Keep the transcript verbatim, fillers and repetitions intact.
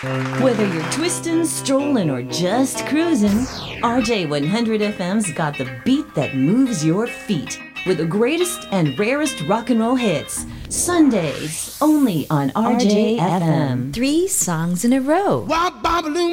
Whether you're twisting, strolling, or just cruising, R J one hundred F M's got the beat that moves your feet. With the greatest and rarest rock and roll hits. Sundays, only on R J F M. Three songs in a row.